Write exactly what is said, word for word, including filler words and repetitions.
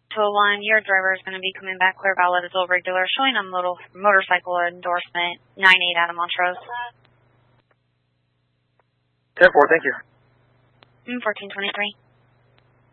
two oh one, your driver is going to be coming back clear valid as old regular, showing a motor, motorcycle endorsement, nine eight out of Montrose. ten four, thank you. fourteen twenty-three.